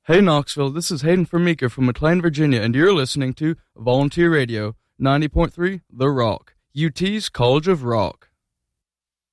Hey Knoxville, this is Hayden Formica from McLean, Virginia, and you're listening to Volunteer Radio, 90.3 The Rock, UT's College of Rock.